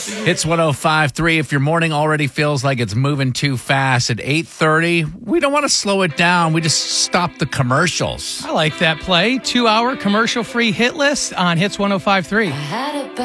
Hits 105.3. If your morning already feels like it's moving too fast at 8:30, we don't want to slow it down. We just stop the commercials. I like that play. 2-hour commercial-free hit list on Hits 105.3.